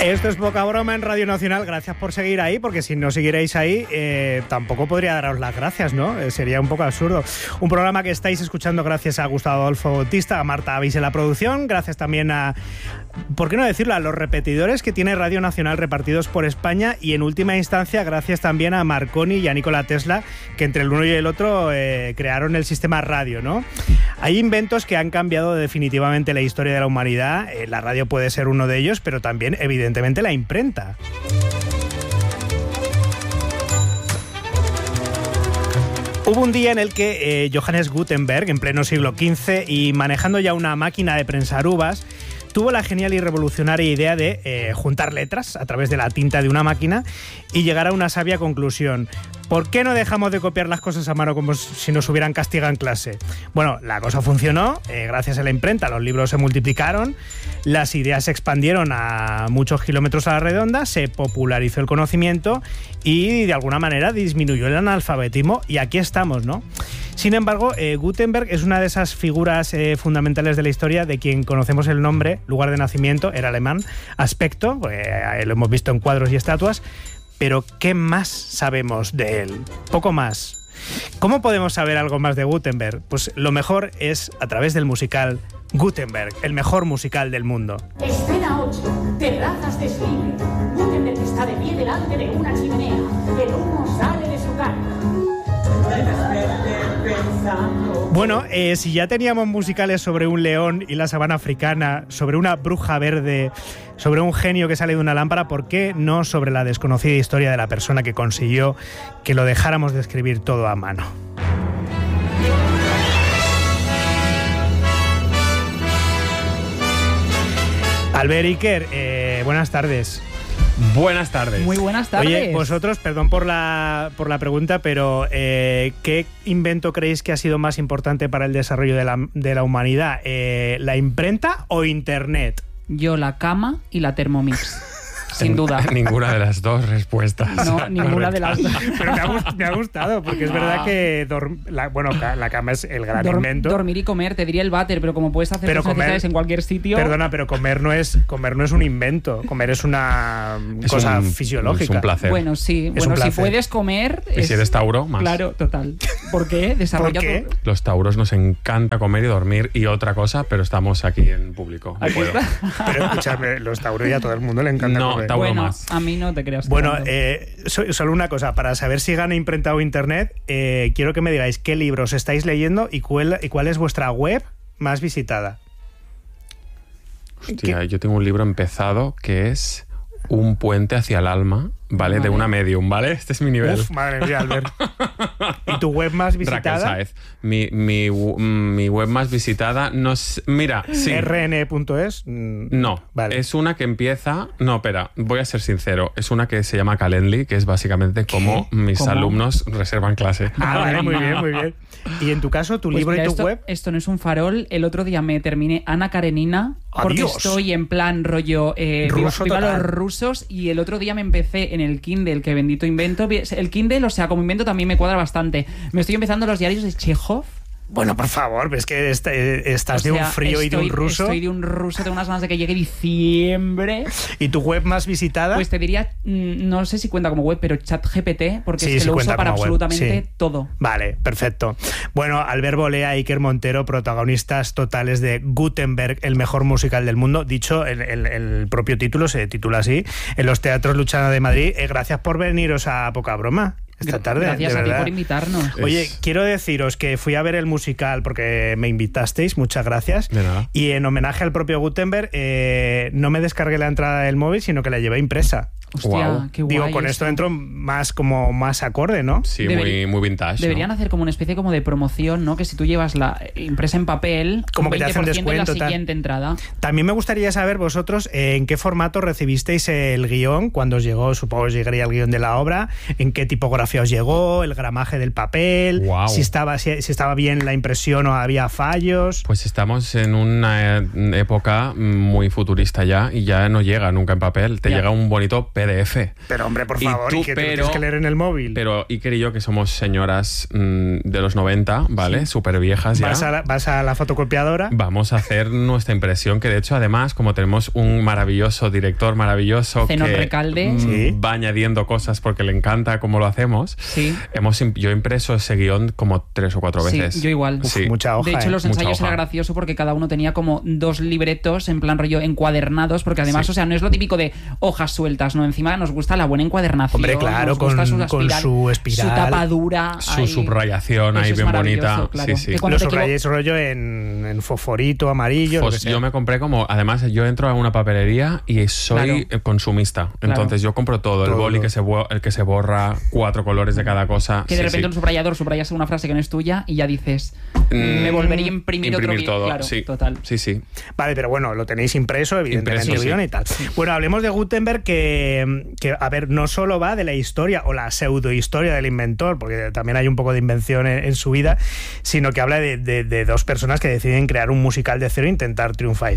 Esto es Poca Broma en Radio Nacional. Gracias por seguir ahí, porque si no siguierais ahí, tampoco podría daros las gracias, ¿no? Sería un poco absurdo. Un programa que estáis escuchando gracias a Gustavo Adolfo Bautista, a Marta Avis en la producción, gracias también a, ¿por qué no decirlo?, a los repetidores que tiene Radio Nacional repartidos por España, y en última instancia gracias también a Marconi y a Nikola Tesla, que entre el uno y el otro crearon el sistema radio, ¿no? Hay inventos que han cambiado definitivamente la historia de la humanidad. La radio puede ser uno de ellos, pero también, evidentemente, la imprenta. Hubo un día en el que Johannes Gutenberg, en pleno siglo XV, y manejando ya una máquina de prensar uvas, tuvo la genial y revolucionaria idea de juntar letras a través de la tinta de una máquina y llegar a una sabia conclusión. ¿Por qué no dejamos de copiar las cosas a mano como si nos hubieran castigado en clase? Bueno, la cosa funcionó, gracias a la imprenta los libros se multiplicaron, las ideas se expandieron a muchos kilómetros a la redonda, se popularizó el conocimiento y de alguna manera disminuyó el analfabetismo, y aquí estamos, ¿no? Sin embargo, Gutenberg es una de esas figuras fundamentales de la historia de quien conocemos el nombre, lugar de nacimiento, era alemán, aspecto, lo hemos visto en cuadros y estatuas, pero ¿qué más sabemos de él? Poco más. ¿Cómo podemos saber algo más de Gutenberg? Pues lo mejor es a través del musical Gutenberg, el mejor musical del mundo. Escena 8, terrazas de Schiller. Gutenberg está de pie delante de una chimenea. El humo sale de su cara. Bueno, si ya teníamos musicales sobre un león y la sabana africana, sobre una bruja verde, sobre un genio que sale de una lámpara, ¿por qué no sobre la desconocida historia de la persona que consiguió que lo dejáramos de escribir todo a mano? Albert Iker, buenas tardes. Buenas tardes. Muy buenas tardes. Oye, vosotros, perdón por la pregunta, pero ¿qué invento creéis que ha sido más importante para el desarrollo de la humanidad? ¿La imprenta o Internet? Yo, la cama y la Thermomix. Sin duda. Ninguna de las dos respuestas. No, ninguna de las dos. Pero me ha gustado, porque es verdad que la cama es el gran invento. Dormir y comer, te diría el váter, pero como puedes hacer tus necesidades en cualquier sitio... Perdona, pero comer no es un invento. Comer es una cosa fisiológica. Es un placer. Bueno, sí. Bueno, si puedes comer... Y si eres Tauro, más. Claro, total. ¿Por qué? ¿Por qué? Los Tauros nos encanta comer y dormir y otra cosa, pero estamos aquí en público. No puedo. Pero escúchame, los Tauros y a todo el mundo le encanta comer. Tauro bueno, más. A mí no te creas. Bueno, solo una cosa, para saber si gana imprenta o Internet, quiero que me digáis qué libros estáis leyendo y cuál es vuestra web más visitada. Hostia, yo tengo un libro empezado que es Un puente hacia el alma, ¿vale? De una medium, ¿vale? Este es mi nivel. Uf, madre mía, Albert. ¿Y tu web más visitada? Raquel Sáez. Mi web más visitada, no sé, mira, sí. ¿rn.es? No, vale. Es una que empieza... No, espera, voy a ser sincero. Es una que se llama Calendly, que es básicamente como mis alumnos reservan clase. Ah, vale, muy bien, muy bien. ¿Y en tu caso, tu libro y tu web? Esto no es un farol. El otro día me terminé Ana Karenina, porque estoy en plan rollo viva los rusos, y el otro día me empecé en el Kindle, que bendito invento. El Kindle, o sea, como invento también me cuadra bastante. Me estoy empezando los diarios de Chekhov. Bueno, por favor, ves que estás de un frío y de un ruso. Estoy de un ruso, tengo unas ganas de que llegue diciembre. ¿Y tu web más visitada? Pues te diría, no sé si cuenta como web, pero ChatGPT, porque es que lo uso para absolutamente todo. Vale, perfecto. Bueno, Albert Bolea y Iker Montero, protagonistas totales de Gutenberg, el mejor musical del mundo. Dicho, el propio título se titula así, en los Teatros Luchana de Madrid. Gracias por veniros a Poca Broma esta tarde. Gracias a ti por invitarnos. Oye, quiero deciros que fui a ver el musical porque me invitasteis, muchas gracias. De nada. Y en homenaje al propio Gutenberg, no me descargué la entrada del móvil, sino que la llevé impresa. Hostia, Wow. qué guay. Digo, con esto entro más acorde, ¿no? Sí, muy vintage. Deberían hacer como una especie como de promoción, ¿no? Que si tú llevas la impresa en papel, como que te hacen 20% descuento, en la siguiente entrada. También me gustaría saber vosotros en qué formato recibisteis el guión cuando os llegó, supongo os llegaría el guión de la obra, en qué tipografía tipografía os llegó, el gramaje del papel, wow. si estaba bien la impresión o había fallos. Pues estamos en una época muy futurista ya y ya no llega nunca en papel, te llega un bonito PDF. Pero hombre, por favor, y que te tienes que leer en el móvil. Pero Iker y yo, que somos señoras de los 90, ¿vale? Súper viejas ya. Vas a la fotocopiadora. Vamos a hacer nuestra impresión, que de hecho, además, como tenemos un maravilloso director maravilloso Zenón que Recalde, va añadiendo cosas porque le encanta cómo lo hacemos, yo he impreso ese guión como 3 o 4 veces. Sí, yo igual. Mucha hoja. De hecho, los ensayos era gracioso porque cada uno tenía como 2 libretos en plan rollo encuadernados, porque además, o sea, no es lo típico de hojas sueltas, ¿no? Encima nos gusta la buena encuadernación. Hombre, claro, con su espiral. Su tapadura. Su subrayación ahí bien bonita. Claro. Sí. Lo subrayéis rollo en fosforito, amarillo. Yo me compré además yo entro a una papelería y soy consumista. Entonces yo compro todo. El boli el que se borra 4 colores de cada cosa. Que de repente un subrayador subrayas una frase que no es tuya y ya dices, me volvería a imprimir otro todo. Claro, sí. Total. Sí. Vale, pero bueno, lo tenéis impreso, evidentemente, guión y tal. Bueno, hablemos de Gutenberg, que, a ver, no solo va de la historia o la pseudohistoria del inventor, porque también hay un poco de invención en su vida, sino que habla de 2 personas que deciden crear un musical de cero e intentar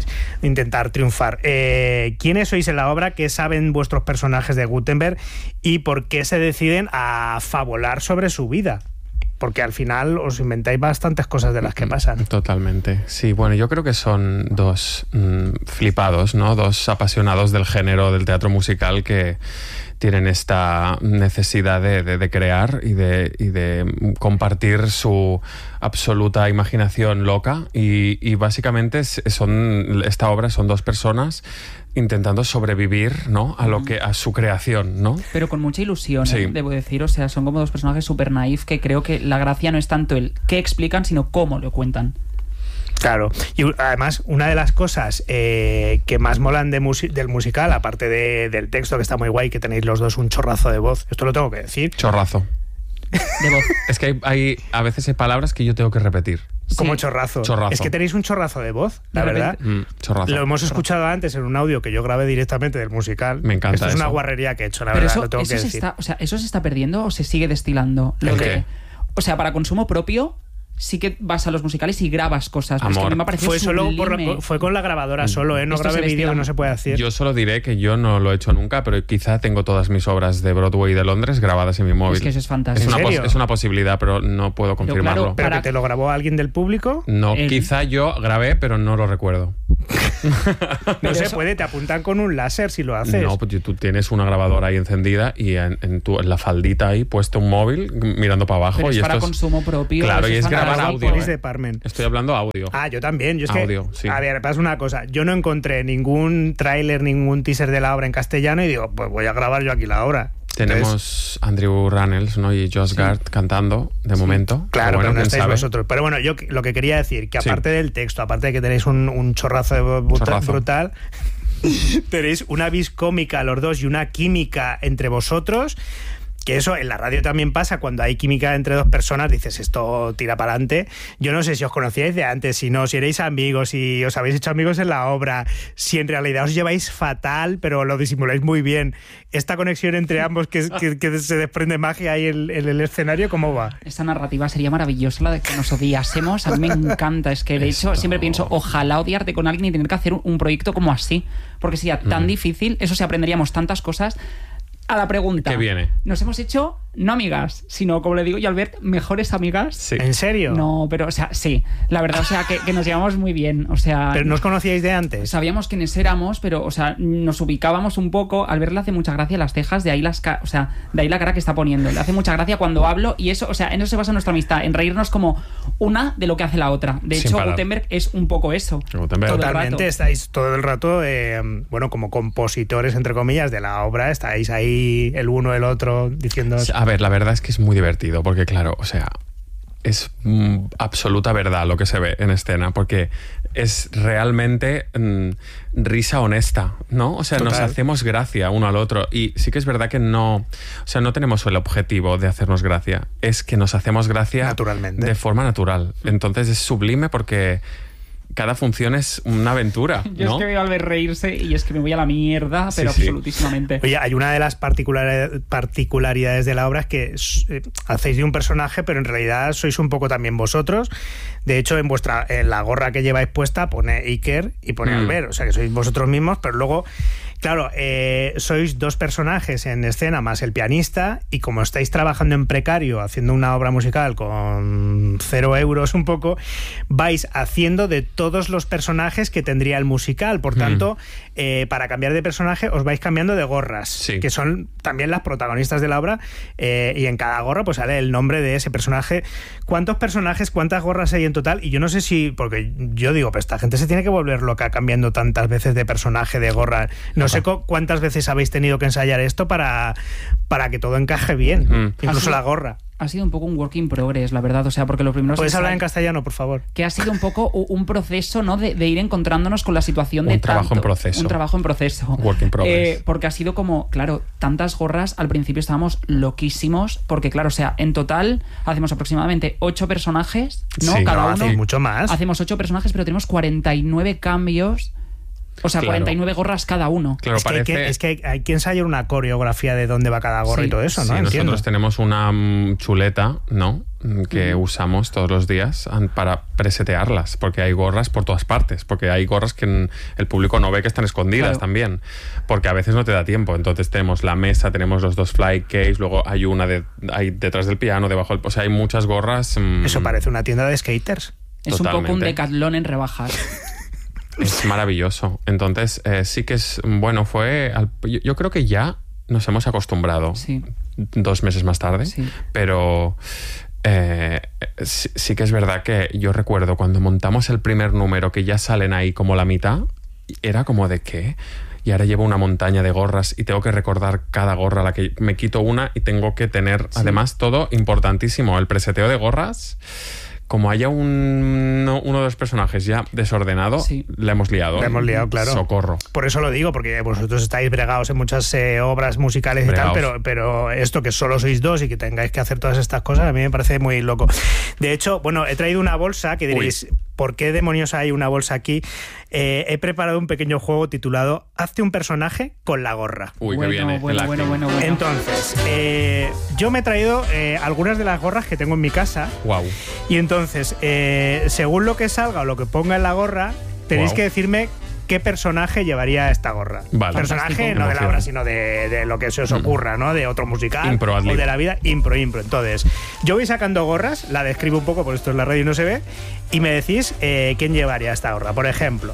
triunfar. ¿Quiénes sois en la obra? ¿Qué saben vuestros personajes de Gutenberg? ¿Y por qué se deciden a fabular sobre su vida? Porque al final os inventáis bastantes cosas de las que pasan. Totalmente. Sí, bueno, yo creo que son 2 flipados, ¿no? 2 apasionados del género del teatro musical que tienen esta necesidad de crear y de compartir su absoluta imaginación loca y básicamente esta obra son 2 personas intentando sobrevivir, ¿no? a su creación, ¿no? Pero con mucha ilusión, debo decir. O sea, son como 2 personajes súper naif que creo que la gracia no es tanto el qué explican, sino cómo lo cuentan. Claro, y además una de las cosas que más molan del musical, aparte del texto, que está muy guay, que tenéis los 2 un chorrazo de voz, esto lo tengo que decir. Chorrazo. De voz. Es que a veces hay palabras que yo tengo que repetir. Como chorrazo. Es que tenéis un chorrazo de voz, la verdad. Chorrazo. Lo hemos escuchado antes en un audio que yo grabé directamente del musical. Me encanta. Esto es una guarrería que he hecho, la verdad, lo tengo que decir. ¿Eso se está perdiendo o se sigue destilando? ¿Qué? O sea, para consumo propio sí que vas a los musicales y grabas cosas. Pero es que a mí me pareció fue con la grabadora solo, no grabé vídeo, que no se puede hacer. Yo solo diré que yo no lo he hecho nunca, pero quizá tengo todas mis obras de Broadway y de Londres grabadas en mi móvil. Es que eso es fantástico. Es una posibilidad, pero no puedo confirmarlo. ¿Pero que te lo grabó alguien del público? No, quizá yo grabé, pero no lo recuerdo. No se puede, te apuntan con un láser si lo haces. No, pues tú tienes una grabadora ahí encendida y en la faldita ahí puesto un móvil mirando para abajo. Pero y es para consumo propio. Claro, y es grabar audio. Estoy hablando audio. Yo también. Yo es audio, que, sí. A ver, pasa una cosa. Yo no encontré ningún tráiler, ningún teaser de la obra en castellano y digo, pues voy a grabar yo aquí la obra. Tenemos Andrew Rannells, ¿no? Y Josh Gard cantando, de momento. Claro, pero no estáis vosotros. Pero bueno, yo lo que quería decir, que aparte del texto, aparte de que tenéis un chorrazo de voz brutal, tenéis una vis cómica los 2 y una química entre vosotros. Que eso en la radio también pasa, cuando hay química entre 2 personas, dices, esto tira para adelante. Yo no sé si os conocíais de antes, si erais amigos, si os habéis hecho amigos en la obra, si en realidad os lleváis fatal, pero lo disimuláis muy bien. Esta conexión entre ambos, que se desprende magia ahí en el escenario, ¿cómo va? Esta narrativa sería maravillosa, la de que nos odiásemos. A mí me encanta, es que de hecho siempre pienso, ojalá odiarte con alguien y tener que hacer un proyecto como así, porque sería tan difícil, eso sí, aprenderíamos tantas cosas. A la pregunta. ¿Qué viene? Nos hemos hecho, no amigas, sino, como le digo yo a Albert, mejores amigas. Sí. ¿En serio? No, pero, o sea, sí. La verdad, o sea, que nos llevamos muy bien. O sea. ¿Pero no os conocíais de antes? Sabíamos quiénes éramos, pero, o sea, nos ubicábamos un poco. Albert le hace mucha gracia las cejas, de ahí de ahí la cara que está poniendo. Le hace mucha gracia cuando hablo y eso, o sea, en eso se basa nuestra amistad, en reírnos como una de lo que hace la otra. De hecho, Gutenberg es un poco eso. Totalmente, estáis todo el rato, como compositores, entre comillas, de la obra, estáis ahí el uno el otro diciendo... A ver, la verdad es que es muy divertido, porque claro, o sea, es absoluta verdad lo que se ve en escena, porque es realmente risa honesta, ¿no? O sea, Total. Nos hacemos gracia uno al otro, y sí que es verdad que no tenemos el objetivo de hacernos gracia, es que nos hacemos gracia naturalmente, de forma natural. Entonces es sublime porque cada función es una aventura, Yo ¿no? es que veo a Albert reírse y es que me voy a la mierda, pero Sí. absolutísimamente. Oye, hay una de las particularidades de la obra es que hacéis de un personaje, pero en realidad sois un poco también vosotros. De hecho, en la gorra que lleváis puesta pone Iker y pone Albert, o sea que sois vosotros mismos, pero luego, claro, sois dos personajes en escena más el pianista, y como estáis trabajando en precario, haciendo una obra musical con 0 euros un poco, vais haciendo de todos los personajes que tendría el musical. Por tanto, para cambiar de personaje os vais cambiando de gorras, Sí. que son también las protagonistas de la obra, y en cada gorra pues sale el nombre de ese personaje. ¿Cuántos personajes, cuántas gorras hay en total? Y yo no sé si, porque yo digo, pues esta gente se tiene que volver loca cambiando tantas veces de personaje, de gorra. No sé cuántas veces habéis tenido que ensayar esto para que todo encaje bien, incluso la gorra. Ha sido un poco un work in progress, la verdad. O sea, porque lo primero... ¿Puedes hablar en castellano, por favor? Que ha sido un poco un proceso, ¿no? De ir encontrándonos con la situación de Un trabajo en proceso. Un trabajo en proceso. Work in progress. Porque ha sido como, claro, tantas gorras. Al principio estábamos loquísimos. Porque, claro, o sea, en total hacemos aproximadamente 8 personajes, ¿no? Sí, Cada no, uno. hacéis mucho más. Hacemos 8 personajes, pero tenemos 49 cambios. O sea, Claro. 49 gorras cada uno. Claro, Es que hay que ensayar una coreografía de dónde va cada gorra Sí. y todo eso, ¿no? Sí, Entiendo. nosotros tenemos una chuleta, ¿no? Que usamos todos los días para presetearlas, porque hay gorras por todas partes, porque hay gorras que el público no ve, que están escondidas Claro. también, porque a veces no te da tiempo. Entonces tenemos la mesa, tenemos los 2 fly case, luego hay una hay detrás del piano, debajo del... O sea, hay muchas gorras. Eso parece una tienda de skaters. Es un poco un Totalmente. Decathlon en rebajas. Es maravilloso. Entonces, sí que es... Bueno, yo creo que ya nos hemos acostumbrado. Sí. 2 meses más tarde. Sí. Pero sí que es verdad que yo recuerdo cuando montamos el primer número, que ya salen ahí como la mitad, era como de ¿qué? Y ahora llevo una montaña de gorras y tengo que recordar cada gorra a la que me quito una, y tengo que tener además todo importantísimo. El preseteo de gorras... Como haya uno de los personajes ya desordenado, Sí. la hemos liado. La hemos liado, claro. Socorro. Por eso lo digo, porque vosotros estáis bregados en muchas obras musicales y Bregaos. tal, pero esto que solo sois dos y que tengáis que hacer todas estas cosas, a mí me parece muy loco. De hecho, bueno, he traído una bolsa que diréis, ¿por qué demonios hay una bolsa aquí? He preparado un pequeño juego titulado Hazte un personaje con la gorra. Uy, bueno, que viene. bueno, el acting. bueno. Entonces, yo me he traído algunas de las gorras que tengo en mi casa, Guau. y entonces, según lo que salga o lo que ponga en la gorra, tenéis Guau. que decirme qué personaje llevaría esta gorra. Vale. Personaje Fantástico. no de la Emoción. obra, sino de lo que se os ocurra, ¿no? De otro musical Impro, ad o lib. de la vida. Impro. Entonces, yo voy sacando gorras, la describo un poco, por esto en la radio y no se ve, y me decís quién llevaría esta gorra. Por ejemplo,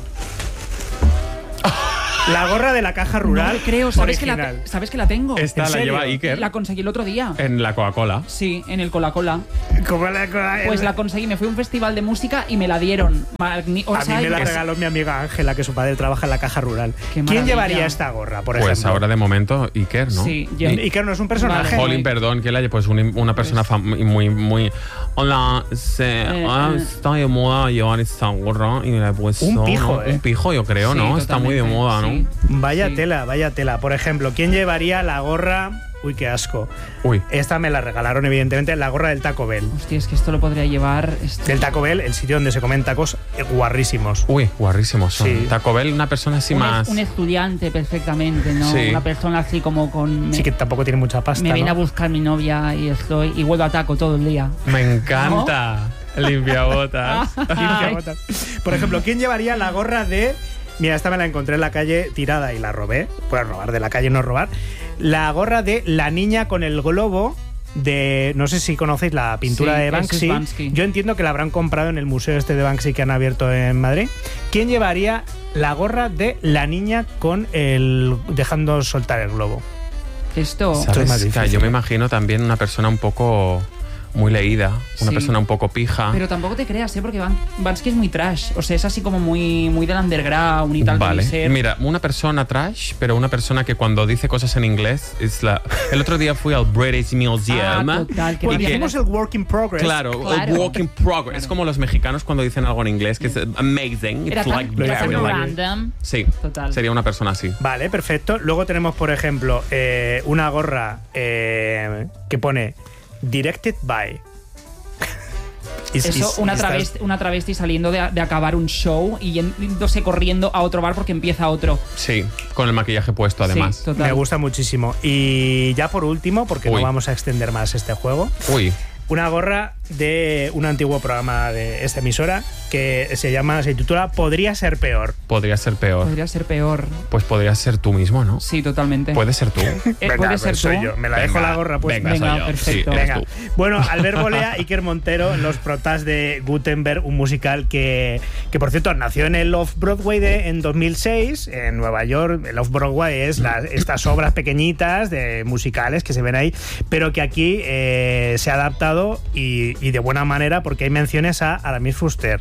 la gorra de la caja rural. No te creo, ¿sabes que original. la tengo? Esta ¿En la serio? lleva Iker La conseguí el otro día. en la Coca-Cola. Sí, en el Cola-Cola. ¿Cómo Pues la conseguí, me fui a un festival de música y me la dieron. O A sea, mí me la es- regaló mi amiga Ángela, que su padre trabaja en la caja rural. Qué ¿Quién maravilla. llevaría esta gorra, por Pues ejemplo? ahora de momento Iker, ¿no? Sí, yo- Iker no es un personaje. Vale. Jolín, perdón, que la pues una persona muy... Hola, está de moda llevar esta gorra y me la he puesto. Un pijo, ¿no? Un pijo, yo creo, Sí, ¿no? Está muy de totalmente, moda, sí. ¿no? Vaya Sí. tela, vaya tela. Por ejemplo, ¿quién llevaría la gorra? Uy, qué asco. Uy. Esta me la regalaron, evidentemente, la gorra del Taco Bell. Hostia, es que esto lo podría llevar. Del Taco Bell, el sitio donde se comen tacos guarrísimos. Uy, guarrísimos son. Sí. Taco Bell, una persona así más... Un estudiante perfectamente, ¿no? Sí. Una persona así como con... Sí que tampoco tiene mucha pasta, me viene ¿no? a buscar mi novia y estoy y vuelvo a taco todo el día. Me encanta. Limpiabotas. Limpiabotas. Por ejemplo, ¿quién llevaría la gorra de... Mira, esta me la encontré en la calle tirada y la robé. Puedes robar de la calle, no robar. La gorra de la niña con el globo de... No sé si conocéis la pintura Sí, de eso es Banksy. Banksy. Yo entiendo que la habrán comprado en el museo este de Banksy que han abierto en Madrid. ¿Quién llevaría la gorra de la niña con el... dejando soltar el globo? Esto... Esto es más ¿Sabes? difícil. Yo me imagino también una persona un poco... muy leída, una Sí. persona un poco pija. Pero tampoco te creas, ¿eh? Porque Bansky es muy trash. O sea, es así como muy del underground y tal. Vale, debe ser. mira, una persona trash, pero una persona que cuando dice cosas en inglés es la... El otro día fui al British Museum. Total, que Bueno, te viene- hicimos el work in progress. Claro, Claro. a work in progress. Es como los mexicanos cuando dicen algo en inglés que es amazing. Era It's tan, like era tan very like- random. Sí, Total. sería una persona así. Vale, perfecto. Luego tenemos, por ejemplo, una gorra que pone Directed by. Una travesti saliendo de acabar un show y yéndose corriendo a otro bar porque empieza otro. Sí, con el maquillaje puesto además. Sí, me gusta muchísimo. Y ya por último, porque no vamos a extender más este juego. Una gorra de un antiguo programa de esta emisora que se titula Podría ser peor. Podría ser peor. Podría ser peor. Pues podrías ser tú mismo, ¿no? Sí, totalmente. Puede ser tú. Puede ser tú. Yo. Me la dejo la gorra pues. Venga, perfecto. Sí, venga. Bueno, Albert Bolea, Iker Montero, los protas de Gutenberg, un musical que por cierto nació en el Off-Broadway en 2006 en Nueva York. El Off-Broadway es estas obras pequeñitas de musicales que se ven ahí, pero que aquí se ha adaptado y de buena manera, porque hay menciones a Aramis Fuster,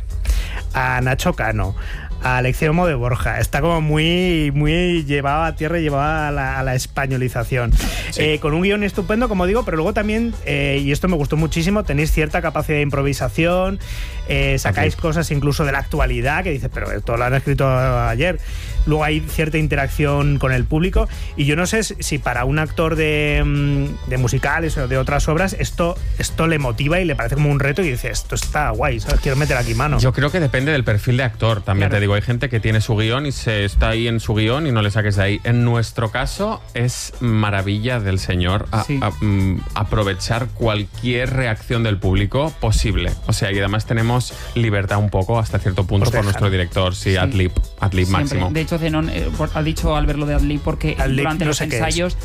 a Nacho Cano, a Alexei Mo de Borja. Está como muy llevado a tierra y llevado a la españolización. Sí. Con un guión estupendo, como digo, pero luego también, y esto me gustó muchísimo, tenéis cierta capacidad de improvisación, sacáis cosas incluso de la actualidad, que dices, pero esto lo han escrito ayer. Luego hay cierta interacción con el público, y yo no sé si para un actor de musicales o de otras obras esto le motiva y le parece como un reto y dice, esto está guay, ¿sabes? Quiero meter aquí mano. Yo creo que depende del perfil de actor, también te digo, hay gente que tiene su guión y se está ahí en su guión y no le saques de ahí. En nuestro caso es maravilla del señor aprovechar cualquier reacción del público posible, o sea, y además tenemos libertad un poco hasta cierto punto por nuestro director, adlib máximo. De hecho, Zenón ha dicho al ver lo de adlib porque durante los ensayos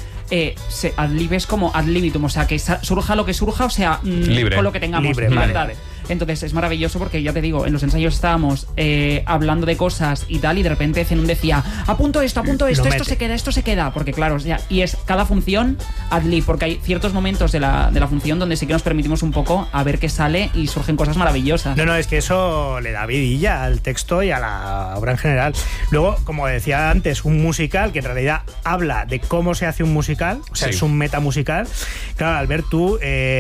adlib es como ad libitum, o sea, que surja lo que surja, o sea, libre, con lo que tengamos, libertad. Vale. Entonces es maravilloso porque ya te digo, en los ensayos estábamos hablando de cosas y tal, y de repente Zenón decía, apunto esto, esto se queda, porque claro, o sea, y es cada función adlib, porque hay ciertos momentos de la función donde sí que nos permitimos un poco a ver qué sale y surgen cosas maravillosas. No, es que eso le da vidilla al texto y a la obra en general. Luego, como decía antes, un musical que en realidad habla de cómo se hace un musical, o sea, es un metamusical. Claro, Albert, tú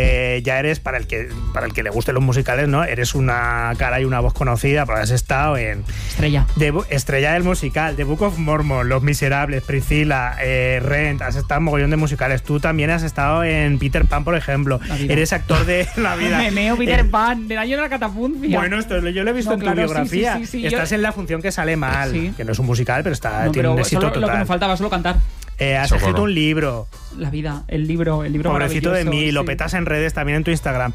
ya eres, para el que le gusten los musicales, ¿no? Eres una cara y una voz conocida, porque has estado en estrella del musical, The Book of Mormon, Los Miserables, Priscilla, Rent, has estado en mogollón de musicales. Tú también has estado en Peter Pan, por ejemplo. Eres actor de La Vida. Memeo, Peter Pan, del año de la catapultia. Bueno, esto yo lo he visto en tu biografía. Sí, estás en la función que sale mal, que no es un musical, pero tiene un éxito total. Lo que me faltaba, solo cantar. Has escrito un libro. La Vida, el libro Pobrecito de mí, lo petas en redes, también en tu Instagram.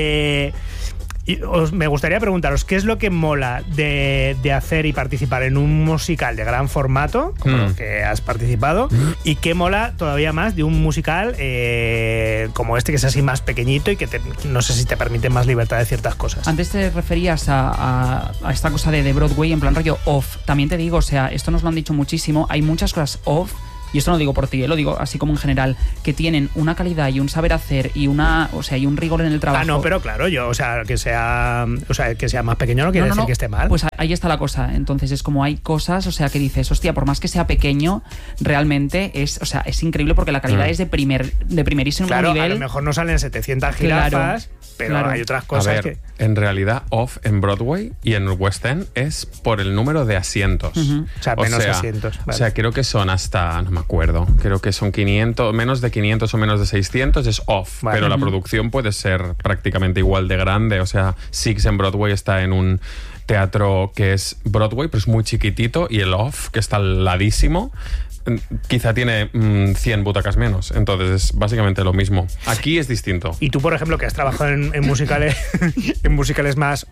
Me gustaría preguntaros, ¿qué es lo que mola de hacer y participar en un musical de gran formato, como lo que has participado, y qué mola todavía más de un musical como este, que es así más pequeñito y que no sé si te permite más libertad de ciertas cosas? Antes te referías a esta cosa de Broadway en plan rollo off. También te digo, o sea, esto nos lo han dicho muchísimo, hay muchas cosas off, y esto no lo digo por ti, lo digo así como en general, que tienen una calidad y un saber hacer y y un rigor en el trabajo. No, pero claro, que sea más pequeño no quiere decir que esté mal. Pues ahí está la cosa. Entonces es como hay cosas, o sea, que dices, hostia, por más que sea pequeño, realmente es increíble porque la calidad es de primerísimo nivel. A lo mejor no salen 700 jirafas, pero hay otras cosas en realidad off en Broadway y en West End es por el número de asientos. O sea, menos asientos. Vale. O sea, creo que son hasta, no me acuerdo, creo que son 500, menos de 500 o menos de 600 es off, pero la producción puede ser prácticamente igual de grande. O sea, Six en Broadway está en un teatro que es Broadway, pero es muy chiquitito, y el off, que está al ladísimo, quizá tiene 100 butacas menos. Entonces es básicamente lo mismo. Aquí es distinto. Y tú, por ejemplo, que has trabajado en musicales en musicales más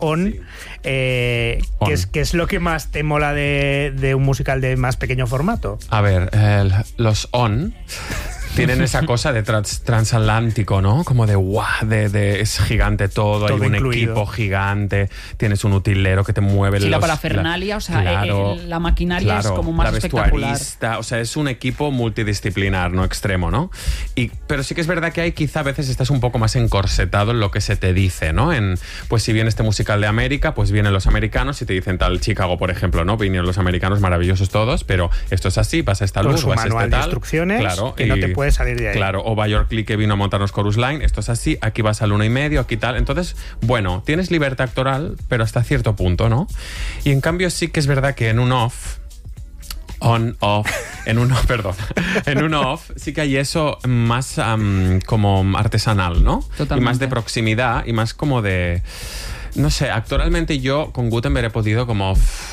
¿qué es lo que más te mola de un musical de más pequeño formato? A ver, los tienen esa cosa de transatlántico, ¿no? Como de es gigante todo hay un incluido. Equipo gigante, tienes un utilero que te mueve la parafernalia, o sea, la maquinaria es como más espectacular. O sea, es un equipo multidisciplinar, no extremo, ¿no? Pero sí que es verdad que hay quizá a veces estás un poco más encorsetado en lo que se te dice, ¿no? Pues si viene este musical de América, pues vienen los americanos y te dicen tal, Chicago, por ejemplo, ¿no? Vinieron los americanos maravillosos todos, pero esto es así, pasa esta luz, con su manual de instrucciones, que no te puedes salir de ahí. Claro, o Bayor Click, que vino a montarnos Chorus Line, esto es así, aquí vas al 1,5, aquí tal. Entonces, bueno, tienes libertad actoral, pero hasta cierto punto, ¿no? Y en cambio sí que es verdad que en un off sí que hay eso más como artesanal, ¿no? Totalmente. Y más de proximidad y más como de No sé, actualmente yo con Gutenberg he podido como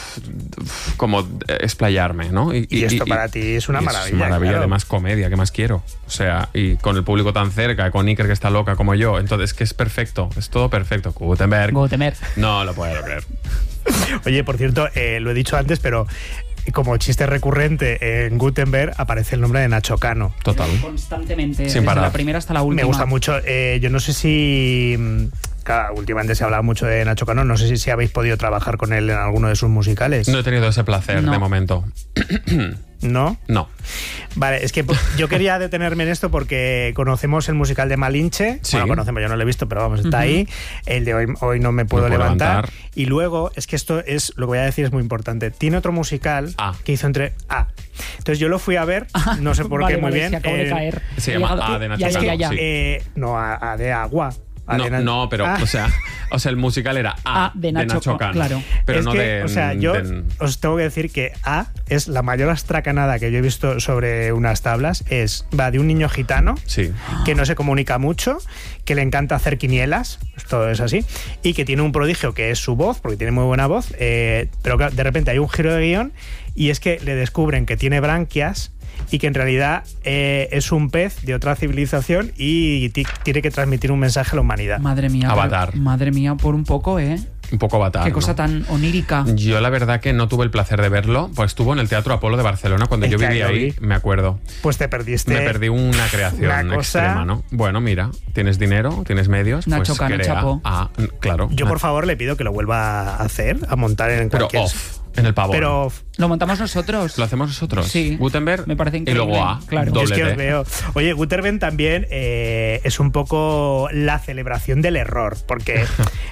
explayarme, ¿no? Y esto para ti es una maravilla. Es una maravilla, claro. Además comedia, ¿qué más quiero? O sea, y con el público tan cerca, con Iker que está loca como yo, entonces que es perfecto, es todo perfecto. Gutenberg. No lo puedo creer. Oye, por cierto, lo he dicho antes, pero como chiste recurrente en Gutenberg aparece el nombre de Nacho Cano. Total. Constantemente, Sin desde parar. la primera hasta la última. Me gusta mucho. Yo no sé si... Claro, últimamente se ha hablado mucho de Nacho Cano. No sé si habéis podido trabajar con él en alguno de sus musicales. No he tenido ese placer de momento. ¿No? No. Vale, es que yo quería detenerme en esto porque conocemos el musical de Malinche. Sí. Bueno, conocemos, yo no lo he visto, pero vamos, está ahí. El de hoy no me puedo levantar. Y luego, es que esto es, lo que voy a decir es muy importante. Tiene otro musical que hizo entre Entonces yo lo fui a ver, no sé por qué, muy bien. Se acabó de caer. Se llama A de Nacho Cano. No, A de Agua. No, pero, o sea, el musical era A de Nacho Cano. Claro. Pero es no que, de... O sea, yo os tengo que decir que A es la mayor astracanada que yo he visto sobre unas tablas. Va de un niño gitano que no se comunica mucho, que le encanta hacer quinielas, todo es así, y que tiene un prodigio que es su voz, porque tiene muy buena voz, pero de repente hay un giro de guión y es que le descubren que tiene branquias y que en realidad es un pez de otra civilización y tiene que transmitir un mensaje a la humanidad. Madre mía. Avatar. Madre mía, por un poco, Un poco Avatar. Qué cosa tan onírica. Yo la verdad que no tuve el placer de verlo, pues estuvo en el Teatro Apolo de Barcelona cuando yo vivía ahí, me acuerdo. Pues te perdiste. Me perdí una creación extrema, ¿no? Bueno, mira, tienes dinero, tienes medios, Nacho pues Cano, crea. chapó. Claro. Yo por favor le pido que lo vuelva a hacer, a montar en cualquier... Pero en el Pavón. Pero lo montamos nosotros. ¿Lo hacemos nosotros? Sí. Gutenberg me parece increíble. Y luego claro. doble Es que D. os veo. Oye, Gutenberg también es un poco la celebración del error, porque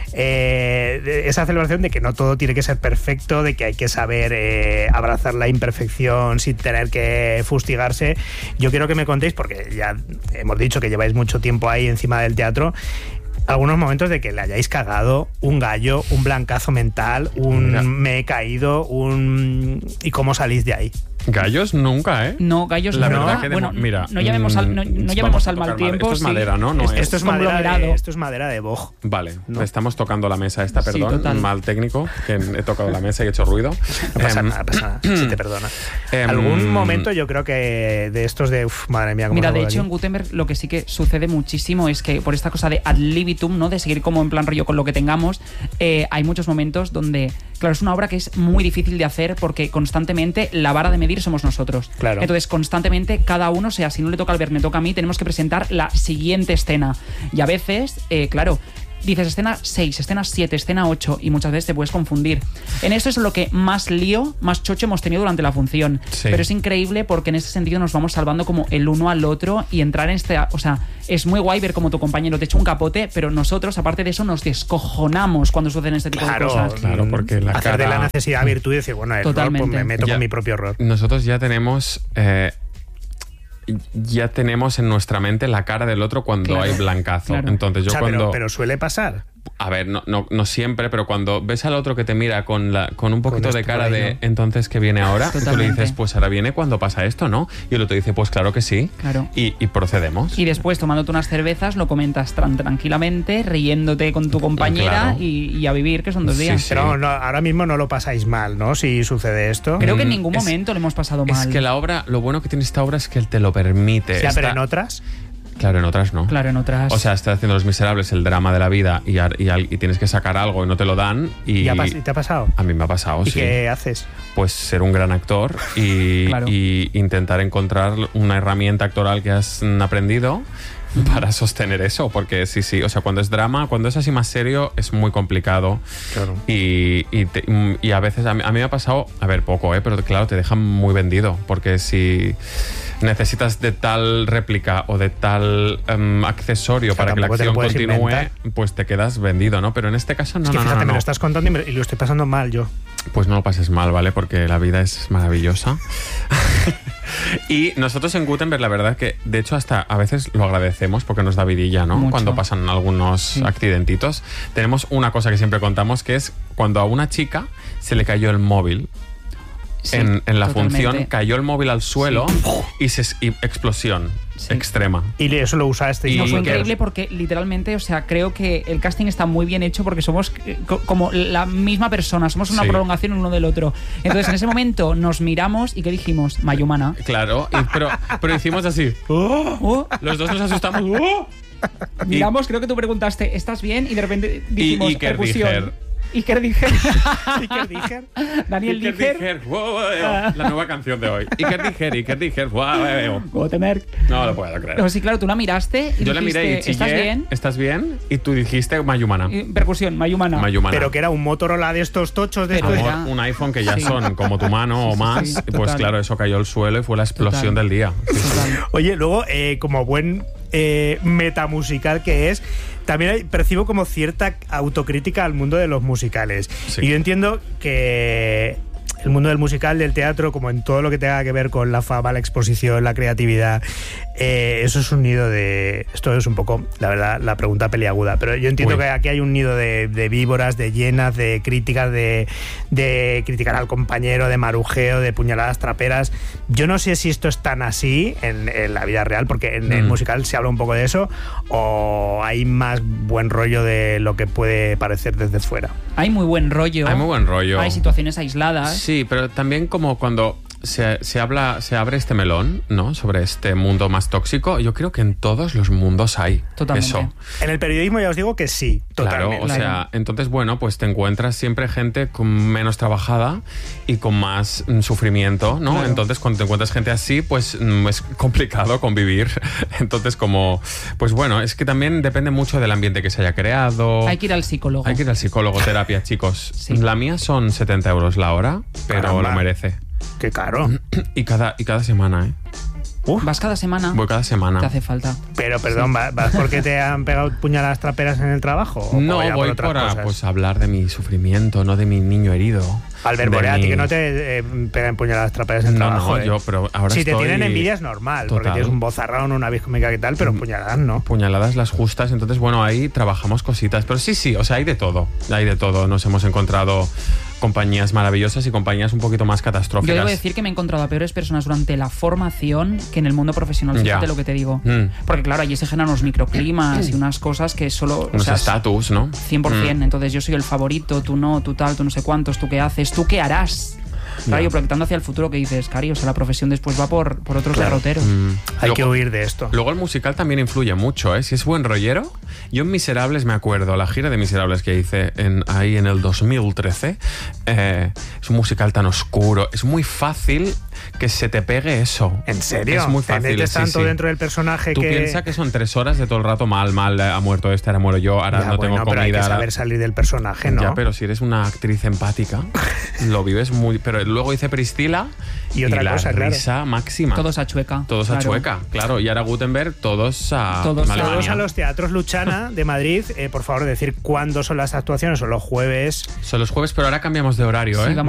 esa celebración de que no todo tiene que ser perfecto, de que hay que saber abrazar la imperfección sin tener que fustigarse. Yo quiero que me contéis, porque ya hemos dicho que lleváis mucho tiempo ahí encima del teatro, algunos momentos de que le hayáis cagado, un gallo, un blancazo mental, me he caído, y cómo salís de ahí. Gallos nunca, ¿eh? No, gallos la nunca. verdad que Bueno, mira, no llamemos al mal tiempo. Esto es madera, ¿no? Esto es madera de boj. Vale, estamos tocando la mesa esta, perdón, total. mal técnico, que he tocado la mesa y he hecho ruido. No pasa nada, si te perdona. Algún momento yo creo que de estos de, madre mía, cómo mira, salgo de hecho aquí. en Gutenberg lo que sí que sucede muchísimo es que por esta cosa de ad libitum, ¿no? De seguir como en plan rollo con lo que tengamos, hay muchos momentos donde, claro, es una obra que es muy difícil de hacer porque constantemente la vara de medir somos nosotros. Claro. Entonces, constantemente, cada uno, o sea, si no le toca al ver, me toca a mí, tenemos que presentar la siguiente escena. Y a veces, claro, dices escena 6, escena 7, escena 8 y muchas veces te puedes confundir. En esto es lo que más lío, más chocho hemos tenido durante la función. Sí. Pero es increíble porque en ese sentido nos vamos salvando como el uno al otro y entrar en o sea, es muy guay ver como tu compañero te echa un capote, pero nosotros, aparte de eso, nos descojonamos cuando suceden este tipo de cosas. Claro, porque la hacer de la necesidad virtud y decir, bueno, error, pues me meto con mi propio error. Nosotros ya tenemos en nuestra mente la cara del otro cuando hay blancazo. Claro. Entonces yo pero suele pasar. A ver, no siempre, pero cuando ves al otro que te mira con un poquito de cara de entonces ¿qué viene ahora? Totalmente. Tú le dices, pues ahora viene cuando pasa esto, ¿no? Y el otro dice, pues claro que sí. Claro. Y procedemos. Y después, tomándote unas cervezas, lo comentas tranquilamente, riéndote con tu compañera Claro. y a vivir, que son 2 días. Sí. Pero ahora mismo no lo pasáis mal, ¿no? Si sucede esto. Creo que en ningún momento lo hemos pasado mal. Es que la obra, lo bueno que tiene esta obra es que él te lo permite. Ya, pero en otras... Claro, en otras no. Claro, en otras... O sea, estás haciendo Los Miserables, el drama de la vida, y tienes que sacar algo y no te lo dan. ¿Y te ha pasado? A mí me ha pasado, ¿Y sí. qué haces? Pues ser un gran actor y, Claro. y intentar encontrar una herramienta actoral que has aprendido para sostener eso, porque sí, o sea, cuando es drama, cuando es así más serio, es muy complicado. Claro. Y a veces, a mí me ha pasado, a ver, poco, pero claro, te dejan muy vendido, porque si necesitas de tal réplica o de tal accesorio para que la acción continúe, inventar. pues te quedas vendido, ¿no? Pero en este caso no, Es que fíjate, no. me lo estás contando y lo estoy pasando mal yo. Pues no lo pases mal, ¿vale? Porque la vida es maravillosa. Y nosotros en Gutenberg, la verdad que, de hecho, hasta a veces lo agradecemos porque nos da vidilla, ¿no? Mucho. Cuando pasan algunos accidentitos. Tenemos una cosa que siempre contamos, que es cuando a una chica se le cayó el móvil. en la totalmente. función, cayó el móvil al suelo y explosión extrema. Y eso lo usaste. Y No, fue que- increíble porque literalmente, o sea, creo que el casting está muy bien hecho porque somos como la misma persona, somos una Sí. prolongación uno del otro. Entonces, en ese momento nos miramos y ¿qué dijimos? Mayumana. Claro, pero hicimos así. Oh, Los dos nos asustamos. miramos, creo que tú preguntaste, ¿estás bien? Y de repente dijimos, Iker percusión. Dijer. Iker Dijer. Iker Dijer. Daniel Iker Dijer. Dijer, la nueva canción de hoy. Iker Dijer, Gutenberg. no lo puedo creer. No, sí, claro, tú la miraste y Yo la miré y dijiste, chillé, ¿estás bien? ¿Estás bien? Y tú dijiste Mayumana. Percusión, Mayumana. Mayumana. Pero que era un Motorola de estos tochos de Pero estos. Amor, era- un iPhone que ya Sí. son como tu mano o más. sí, pues total. claro, eso cayó al suelo y fue la explosión Total. del día. Total. Oye, luego, como buen metamusical que es, también percibo como cierta autocrítica al mundo de los musicales. Sí. Y yo entiendo que el mundo del musical, del teatro, como en todo lo que tenga que ver con la fama, la exposición, la creatividad, eso es un nido de... Esto es un poco, la verdad, la pregunta peliaguda, pero yo entiendo Uy. que aquí hay un nido de víboras, de llenas, de críticas, de criticar al compañero, de marujeo, de puñaladas traperas. Yo no sé si esto es tan así en la vida real, porque en el musical se habla un poco de eso, o hay más buen rollo de lo que puede parecer desde fuera. Hay muy buen rollo. Hay muy buen rollo. Hay situaciones aisladas. Sí, pero también como cuando se abre este melón, ¿no? Sobre este mundo más tóxico, yo creo que en todos los mundos hay Totalmente. eso. En el periodismo ya os digo que sí, Claro, totalmente. o sea, entonces, bueno, pues te encuentras siempre gente con menos trabajada y con más sufrimiento, ¿no? Claro. Entonces, cuando te encuentras gente así, pues es complicado convivir. Entonces, como, pues bueno, es que también depende mucho del ambiente que se haya creado. Hay que ir al psicólogo. Hay que ir al psicólogo, terapia, chicos. Sí. La mía son 70 euros la hora, pero Caramba. lo merece. Qué caro. Y cada semana, ¿eh? Vas cada semana. Voy cada semana. Te hace falta. Pero perdón, ¿vas porque te han pegado puñaladas traperas en el trabajo? ¿O No, ya voy otras por cosas? pues, hablar de mi sufrimiento, no de mi niño herido. Albert De Borea, a ti mi- que no te pegan puñaladas traperas en el No, trabajo. no, yo, pero ahora si te estoy- tienen envidia es normal, porque Total. tienes un vozarrón, una voz cómica y tal, pero puñaladas no. Puñaladas las justas, entonces bueno, ahí trabajamos cositas, pero sí, o sea, hay de todo, nos hemos encontrado compañías maravillosas y compañías un poquito más Yo catastróficas. debo decir que me he encontrado a peores personas durante la formación que en el mundo profesional. Fíjate Ya. lo que te digo. Mm. Porque claro, allí se generan unos microclimas y unas cosas que solo... Unos estatus, ¿no? 100%. Entonces yo soy el favorito, tú no, tú tal, tú no sé cuántos, tú qué haces, tú qué harás. Claro, Ya. yo proyectando hacia el futuro que dices, Cari, o sea, la profesión después va por otros derroteros. Hay Luego- que huir de esto. Luego el musical también influye mucho, ¿eh? Si es buen rollero. Yo en Miserables me acuerdo, la gira de Miserables que hice ahí en el 2013, es un musical tan oscuro, es muy fácil que se te pegue eso. ¿En serio? Es muy ¿Te fácil, metes sí, tanto sí. dentro del personaje Tú que... piensas que son 3 horas de todo el rato mal, ha muerto este, ahora muero yo, ahora Ya, no bueno, tengo pero hay comida. que ahora- saber salir del personaje, ¿no? Ya, pero si eres una actriz empática, lo vives muy... Pero luego hice Priscila Y otra la cosa, claro. risa máxima. Todos a chueca. Todos a Claro. chueca, claro. Y ahora Gutenberg, todos a Todos a- Alemania. Todos a los teatros Luchana de Madrid, por favor, decir cuándo son las actuaciones. Son los jueves. Son los jueves, pero ahora cambiamos de horario, Sí, ¿eh? vamos